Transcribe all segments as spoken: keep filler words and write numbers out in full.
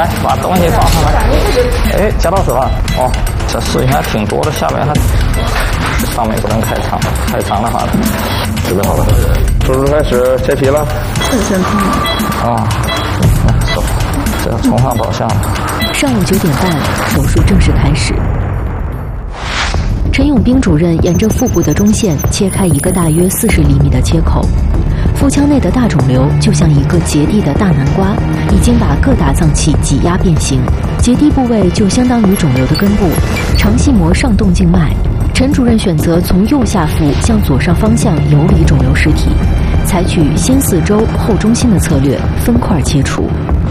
来把东西放上来。哎，夹到手了。哦，这事情还挺多的，下面还上面不能太长，太长的话，准备好了。手术开始切皮了。 这先痛。 哦，来手，这要从上到下。 上午九点半，手术正式开始。陈永兵主任沿着腹部的中线切开一个大约四十厘米的切口，腹腔内的大肿瘤就像一个结缔的大南瓜，已经把各大脏器挤压变形。结缔部位就相当于肿瘤的根部，肠系膜上动静脉。陈主任选择从右下腹向左上方向游离肿瘤尸体，采取先四周后中心的策略，分块切除。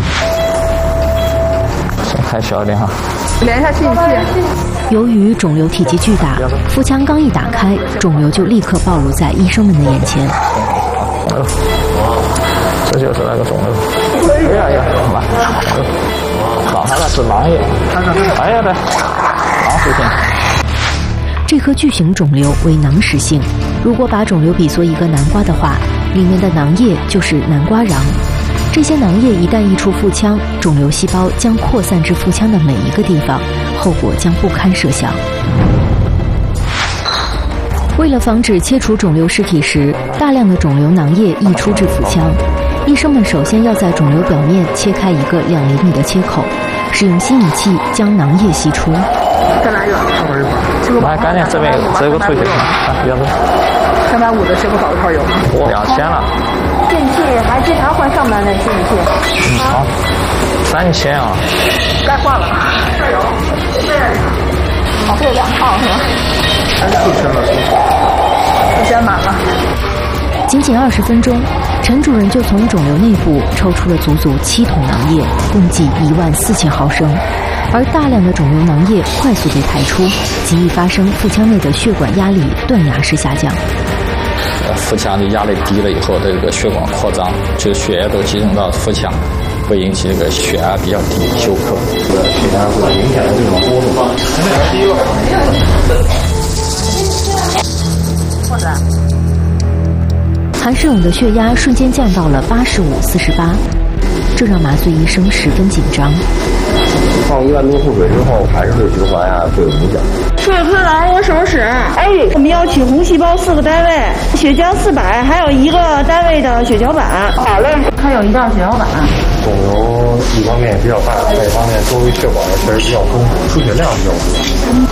先开小一点哈。 连一下吸引器。 由于肿瘤体积巨大，腹腔刚一打开，肿瘤就立刻暴露在医生们的眼前。 这就是那个肿瘤。哎呀呀，来，打开了是囊液。哎呀对，囊实性。 这颗巨型肿瘤为囊实性，如果把肿瘤比作一个南瓜的话，里面的囊液就是南瓜瓤。这些囊液一旦溢出腹腔，肿瘤细胞将扩散至腹腔的每一个地方，后果将不堪设想。为了防止切除肿瘤尸体时大量的肿瘤囊液溢出至腹腔，医生们首先要在肿瘤表面切开一个两厘米的切口，使用吸引器将囊液吸出。 再来一个， 来，赶紧这边这个出去，啊，要不三百五的切口早一块有， 我两千了。 吸引器还经常换上门的吸引器。 嗯，好，三千啊。 该换了。这有， 哦，这有两套是吧？ 四千了，四千满了。 仅仅二十分钟，陈主任就从肿瘤内部抽出了足足七桶囊液，共计一万四千毫升。而大量的肿瘤囊液快速被排出，极易发生腹腔内的血管压力断崖式下降。 腹腔的压力低了以后，这个血管扩张，就血液都集中到腹腔，会引起这个血压比较低，休克。这个血压会明显的这种波动。第一个。 或者。 韩世勇的血压瞬间降到了八十五四十八，这让麻醉医生十分紧张。 放一万多腹水之后，还是对循环呀会有影响。 输液科来我手室，哎，我们要取红细胞四个单位，血浆四百，还有一个单位的血小板。好嘞，还有一袋血小板。 肿瘤一方面比较大，另一方面周围血管确实比较丰富，出血量比较多。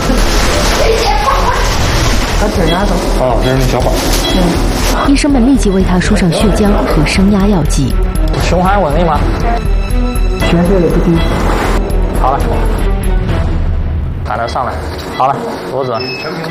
把血压走。 啊，这是那小板。 医生们立即为他输上血浆和升压药剂。 胸还稳定吗？ 血血也不低。 好了，把它上来。好了，脖子。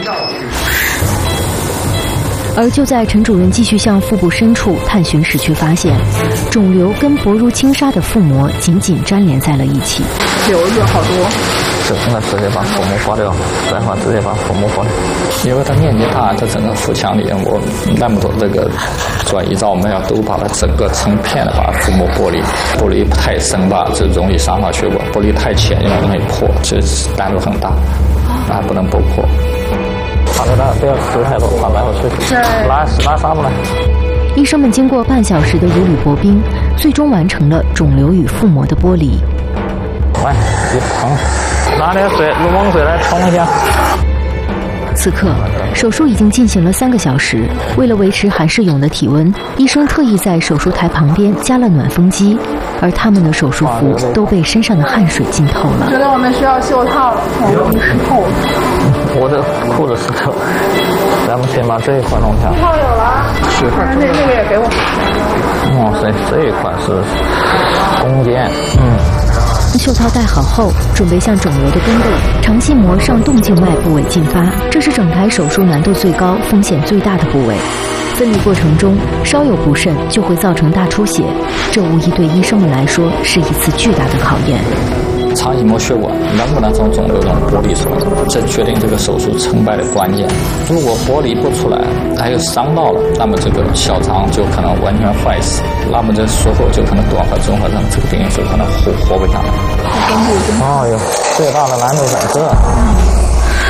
而就在陈主任继续向腹部深处探寻时，却发现肿瘤跟薄如轻纱的腹膜紧紧粘连在了一起。 瘤子好多。 是，那直接把腹膜剥掉，再话直接把腹膜剥掉。因为它面积大，它整个腹腔里我那么多这个转移灶，我们要都把它整个成片的把腹膜剥离，剥离太深吧，这容易伤到血管；剥离太浅，又容易破，这难度很大，还不能剥破。好的，不要吃太多，把白火出去。来，拉纱布来。 医生们经过半小时的如履薄冰，最终完成了肿瘤与腹膜的剥离。 来，一冲，拿点水，用温水来冲一下。 此刻，手术已经进行了三个小时。为了维持韩世勇的体温，医生特意在手术台旁边加了暖风机，而他们的手术服都被身上的汗水浸透了。 觉得我们需要袖套了，我们湿透了。 我的裤子湿透，咱们先把这一块弄下。 套有了，是那那个也给我。 哇塞，这一块是弓箭，嗯。 袖套戴好后，准备向肿瘤的根部肠系膜上动静脉部位进发，这是整台手术难度最高、风险最大的部位。分离过程中稍有不慎就会造成大出血，这无疑对医生们来说是一次巨大的考验。 肠系膜血管能不能从肿瘤中剥离出来，这决定这个手术成败的关键。如果剥离不出来，还有伤到了，那么这个小肠就可能完全坏死，那么这术后就可能短化综合症，这个病人就可能活活不下来。 根部哦哟，最大的难度在这。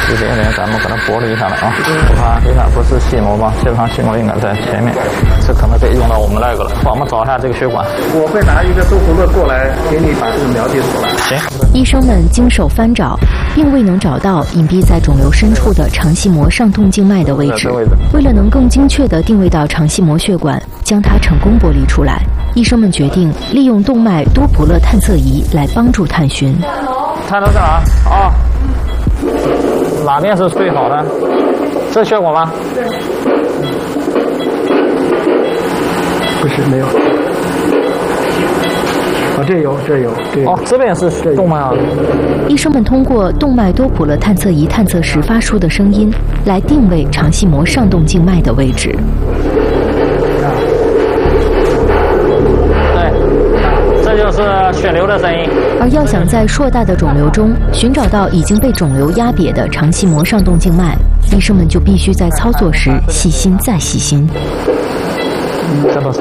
一点点咱们给它剥离下来啊。我看一看不是细膜吗？切肠细膜应该在前面，这可能可以用到我们那个了。帮我们找一下这个血管。 我会拿一个多普勒过来给你把这个了解出来。 行。 医生们经手翻找，并未能找到隐蔽在肿瘤深处的肠系膜上动静脉的位置。为了能更精确地定位到肠系膜血管，将它成功剥离出来，医生们决定利用动脉多普勒探测仪来帮助探寻。 探头在哪？啊，哪边是最好的？这血管吗？ 对。 不是，没有。哦，这有，这有，这有。 哦，这边是动脉啊。 医生们通过动脉多普勒探测仪探测时发出的声音，来定位肠系膜上动静脉的位置。 就是血流的声音。 而要想在硕大的肿瘤中寻找到已经被肿瘤压瘪的肠系膜上动静脉，医生们就必须在操作时细心再细心。 这都是，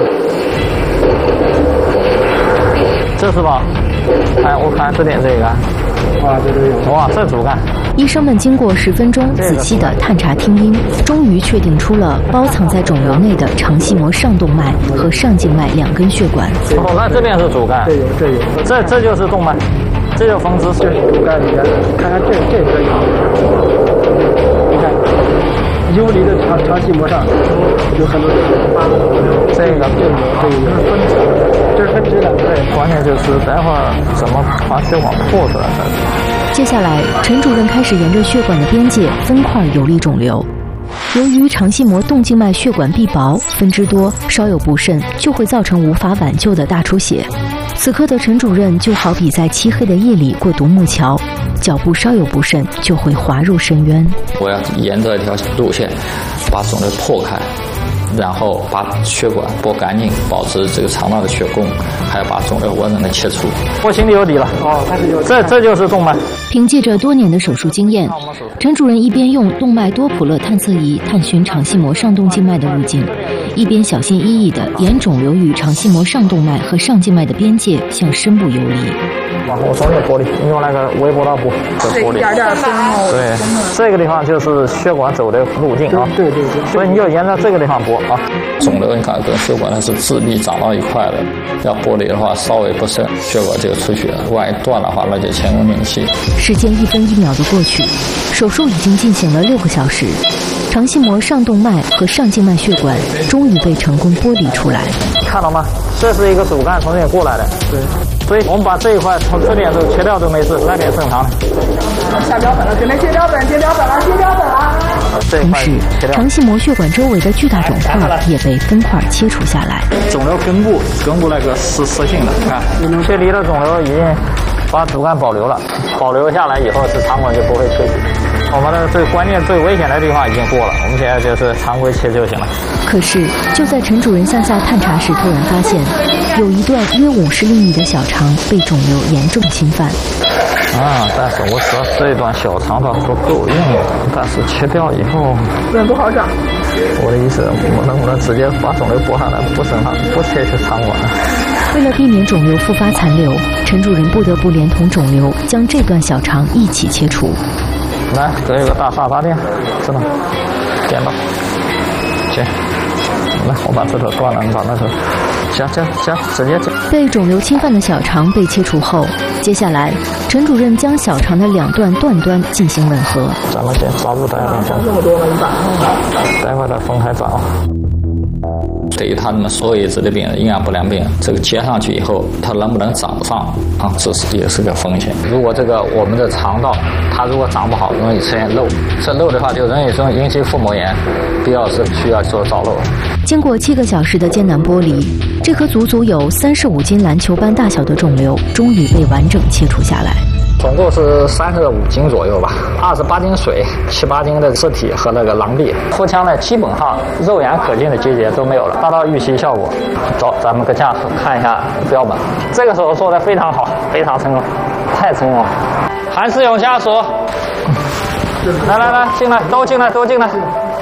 这是吧？哎，我看这点这个， 啊，这都有。 哇，这主干。 医生们经过十分钟仔细的探查听音，终于确定出了包藏在肿瘤内的肠系膜上动脉和上静脉两根血管。 哦，那这边是主干， 这有，这有， 这这就是动脉，这就分支手。 这是主干里面，看看这这个有，你看，游离的肠肠系膜上有很多， 这个这个这个有分支，这是分支的，对。 关键就是待会儿怎么把血管破出来才是。 接下来，陈主任开始沿着血管的边界分块游离肿瘤。由于肠系膜动静脉血管壁薄、分支多，稍有不慎就会造成无法挽救的大出血。此刻的陈主任就好比在漆黑的夜里过独木桥，脚步稍有不慎就会滑入深渊。 我要沿着一条路线把肿瘤破开，然后把血管剥干净，保持这个肠道的血供，还要把肿瘤完整的切除。我心里有底了。 哦，开始有。 这这就是动脉。 凭借着多年的手术经验，陈主任一边用动脉多普勒探测仪探寻肠系膜上动静脉的路径，一边小心翼翼地沿肿瘤与肠系膜上动脉和上静脉的边界向深部游离。 往后双面剥离，用那个微波道布的剥离。 一点点分哦。 对，这个地方就是血管走的路径啊。 对对对。 所以你就沿着这个地方剥啊。肿瘤你看跟血管它是自闭长到一块的，要剥离的话稍微不慎，血管就出血，万一断的话那就前功尽弃。 时间一分一秒的过去，手术已经进行了六个小时，肠系膜上动脉和上静脉血管终于被成功剥离出来。 看到吗？这是一个主干从这里过来的。对。所以我们把这一块从这边都切掉都没事，那边正常的。 下标本了，准备切标本，切标本了，切标本了。 同时，肠系膜血管周围的巨大肿块也被分块切除下来。 肿瘤根部，根部那个是实性的，看，切离的肿瘤已经把主干保留了，保留下来以后是肠管就不会退出。我们的最关键、最危险的地方已经过了，我们现在就是常规切就行了。 可是，就在陈主任向下探查时，突然发现有一段约五十厘米的小肠被肿瘤严重侵犯。 啊，但是我说这段小肠倒不够用，但是切掉以后， 这不好长。 我的意思，我能不能直接把肿瘤剥下来，不生它，不切去肠管？ 为了避免肿瘤复发残留，陈主任不得不连同肿瘤将这段小肠一起切除。 来，这有个大沙发垫，知道？剪刀，切。来，我把这头断了，你把那头，行行行，直接剪。 被肿瘤侵犯的小肠被切除后，接下来陈主任将小肠的两段断端进行吻合。 咱们先抓住它两下。 这么多了，你把。 待会儿再分开找。对于他们所有一支的病人，营养不良病人，这个接上去以后，它能不能长上啊？这是也是个风险。如果这个我们的肠道它如果长不好，容易出现漏，这漏的话就容易说引起腹膜炎，必要是需要做造瘘。 经过七个小时的艰难剥离，这颗足足有三十五斤篮球般大小的肿瘤终于被完整切除下来。 总共是三十五斤左右吧，二十八斤水，七八斤的尸体和那个囊壁。腹腔呢，基本上肉眼可见的结节都没有了，达到预期效果。走，咱们跟家属看一下标本。这个手术做得非常好，非常成功，太成功了。韩世勇家属，来来来，进来，都进来，都进来。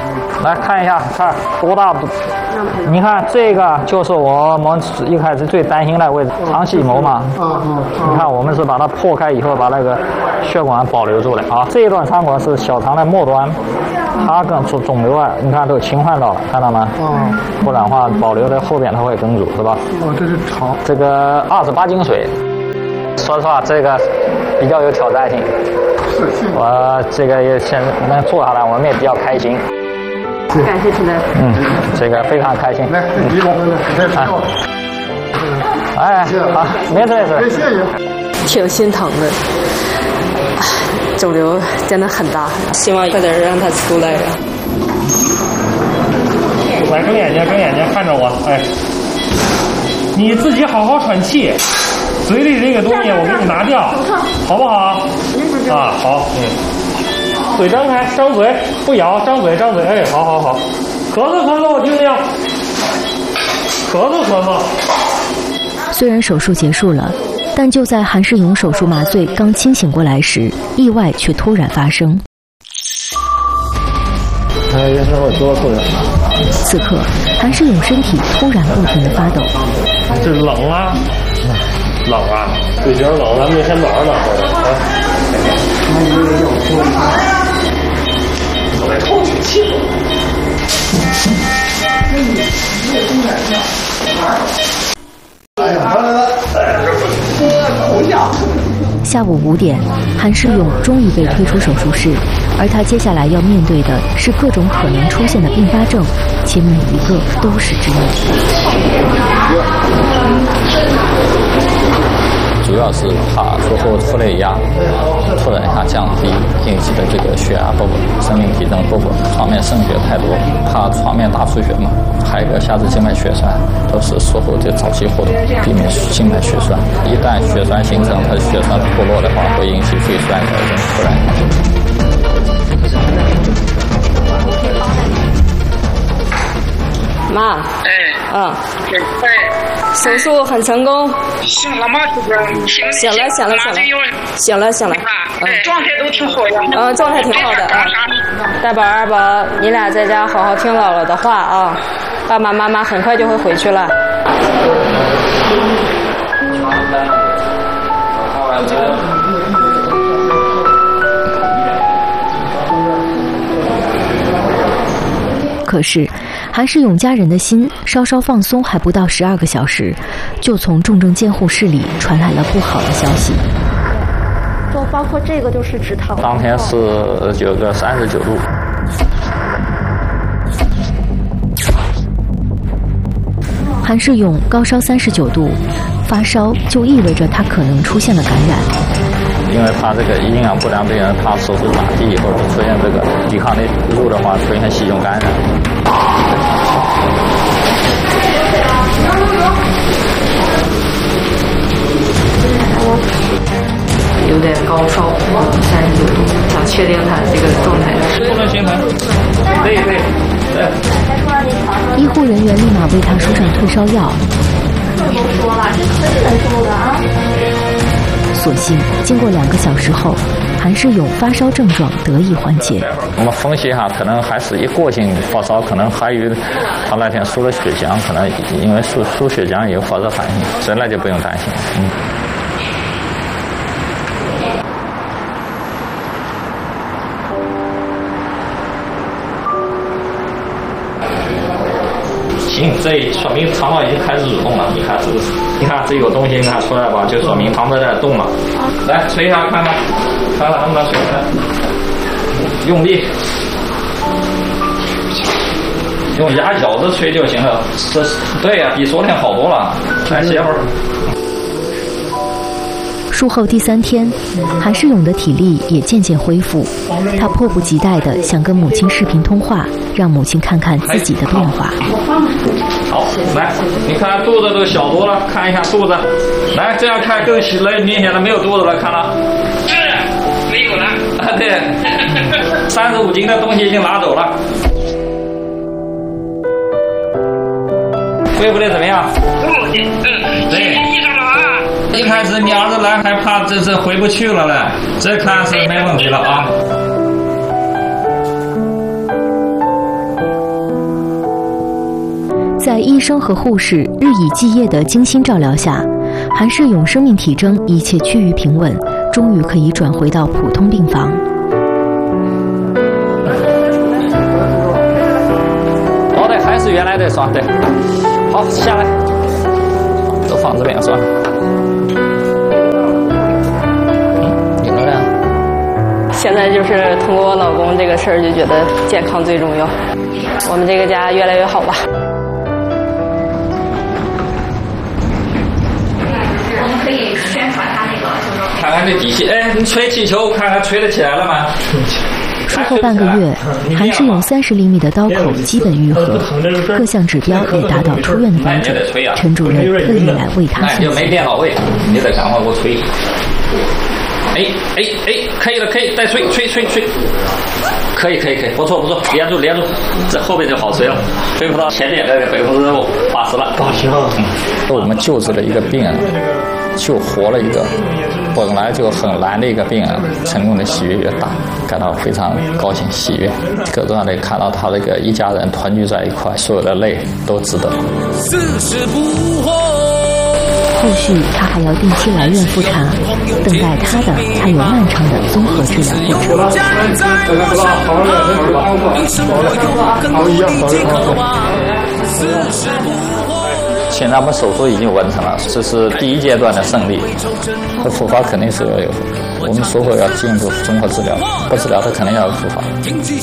来看一下，看多大？你看这个就是我们一开始最担心的位置，肠系膜嘛。嗯嗯。你看我们是把它破开以后，把那个血管保留住了啊。这一段肠管是小肠的末端，它跟肿肿瘤啊，你看都侵犯到了，看到吗？嗯。不然的话，保留在后边它会梗阻，是吧？ 哦，这是肠。 这个二十八斤水，说实话，这个比较有挑战性。我这个也先能做下来，我们也比较开心。 感谢陈大夫。 嗯，这个非常开心。 来，你来，来， 哎，好，没事没事。 谢谢。 挺心疼的，肿瘤真的很大，希望快点让它出来呀。 来，睁眼睛，睁眼睛，看着我，哎，你自己好好喘气，嘴里这个东西我给你拿掉，好不好？啊，好，嗯。嘴张开，张嘴，不咬，张嘴，张嘴，哎，好好好，咳嗽咳嗽，我听听，咳嗽咳嗽。 虽然手术结束了，但就在韩世勇手术麻醉刚清醒过来时，意外却突然发生。 哎，医生，我多出来。 此刻，韩世勇身体突然不停地发抖。 这冷啊，冷啊，对劲冷，咱们就先玩呢，啊。我来透挺气。 哎呀，来来来， 下午五点，韩世勇终于被推出手术室，而他接下来要面对的是各种可能出现的并发症，且每一个都是致命。 主要是怕术后腹内压突然一下降低，引起的这个血压不稳、生命体征不稳，床面渗血太多，怕床面大出血嘛。还有一个下肢静脉血栓，都是术后的早期活动，避免静脉血栓。一旦血栓形成，它血栓脱落的话，会引起肺栓塞症突然。 妈， 哎， 嗯， 哎， 手术很成功。 行了吗？这个行行了，行了，行了，行了，行了， 嗯，状态都挺好呀。 嗯，状态挺好的啊。大宝、二宝，你俩在家好好听姥姥的话啊，爸爸妈妈很快就会回去了。 可是，韩世勇家人的心稍稍放松还不到十二个小时，就从重症监护室里传来了不好的消息。 就包括这个就是直疼。 当天是有个三十九度。 韩世勇高烧三十九度，发烧就意味着他可能出现了感染。 因为他这个营养不良病人，他手术打击以后出现这个抵抗力弱的话，出现细菌感染。 有点高烧，三十九度，想确定他这个状态。 不能心疼，对对对。 医护人员立马为他输上退烧药。 这都说了，这可以忍受的啊。 所幸，经过两个小时后，韩世勇发烧症状得以缓解。 我们分析一下，可能还是一过性发烧，可能还有他那天输了血浆，可能因为输输血浆有发热反应，所以那就不用担心。嗯。行，这说明肠道已经开始蠕动了。你看这个，你看这有东西，你看出来吧，就说明肠道在动了。来，吹一下看看，看看能不能吹开。用力，用牙角子吹就行了。这对呀、啊，比昨天好多了。来歇会儿。 术后第三天，韩世勇的体力也渐渐恢复，他迫不及待地想跟母亲视频通话，让母亲看看自己的变化。 好，来，你看肚子都小多了，看一下肚子，来这样看更来明显的没有肚子了，看了。 是，没有了。 啊，对，三十五斤的东西已经拿走了。恢复的怎么样？ 嗯嗯，对。 一开始你儿子来还怕这是回不去了嘞，这看是没问题了啊。 在医生和护士日以继夜的精心照料下，韩世勇生命体征一切趋于平稳，终于可以转回到普通病房。 哦，对，还是原来的算对。好，下来，都放这边算了。嗯，有了。 现在就是通过我老公这个事儿，就觉得健康最重要。我们这个家越来越好吧。 我们可以宣传他那个，就是看看这底气，哎，你吹气球，看看吹得起来了吗？ 术后半个月，韩世勇三十厘米的刀口基本愈合，各项指标也达到出院的标准。陈主任特意来为他送就没练到位，你得赶快给我吹。哎哎哎，可以了，可以，再吹吹吹吹，可以可以可以，不错不错，连住连住，这后边就好吹了，吹不到前面的百分之八十了，八十了。嗯，我们救治了一个病人，救活了一个本来就很难的一个病人，成功的喜悦越大，感到非常高兴喜悦。更重要的看到他这个一家人团聚在一块，所有的泪都值得。 后续他还要定期来院复查，等待他的还有漫长的综合治疗过程。 现在我们手术已经完成了，这是第一阶段的胜利。复发肯定是要有，我们说过要进入综合治疗，不治疗他肯定要有复发。